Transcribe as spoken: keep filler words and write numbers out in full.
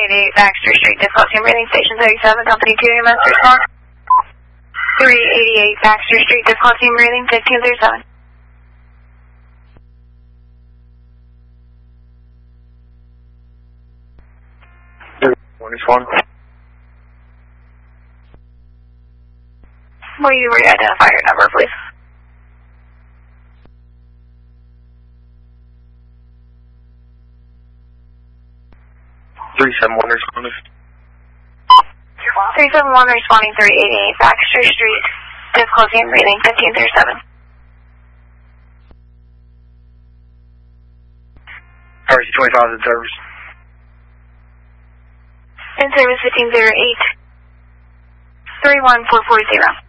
eighty-eight Baxter Street, difficulty in breathing, station thirty-seven, company two, your master response. three eighty-eight Baxter Street, difficulty in breathing, fifteen thirty-seven. One is one. Will you re-identify your number, please? Three seven one responding. Three seven one responding, three eighty-eight Baxter Street, difficulty in breathing, fifteen thirty-seven. Target twenty-five in service. In service fifteen oh eight, three one four four zero.